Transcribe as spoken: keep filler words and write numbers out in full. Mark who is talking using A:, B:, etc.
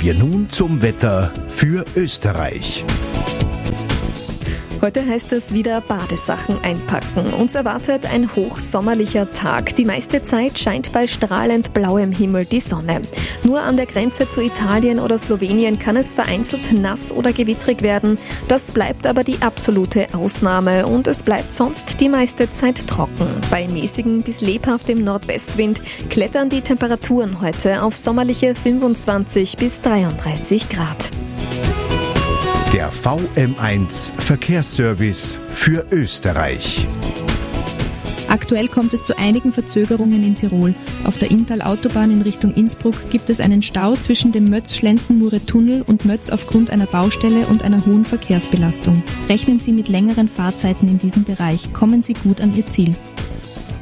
A: Wir nun zum Wetter für Österreich.
B: Heute heißt es wieder Badesachen einpacken. Uns erwartet ein hochsommerlicher Tag. Die meiste Zeit scheint bei strahlend blauem Himmel die Sonne. Nur an der Grenze zu Italien oder Slowenien kann es vereinzelt nass oder gewittrig werden. Das bleibt aber die absolute Ausnahme und es bleibt sonst die meiste Zeit trocken. Bei mäßigem bis lebhaftem Nordwestwind klettern die Temperaturen heute auf sommerliche fünfundzwanzig bis dreiunddreißig Grad.
A: Der V M eins Verkehrsservice für Österreich.
C: Aktuell kommt es zu einigen Verzögerungen in Tirol. Auf der Inntal-Autobahn in Richtung Innsbruck gibt es einen Stau zwischen dem Mötz-Schlenzen-Mure-Tunnel und Mötz aufgrund einer Baustelle und einer hohen Verkehrsbelastung. Rechnen Sie mit längeren Fahrzeiten in diesem Bereich. Kommen Sie gut an Ihr Ziel.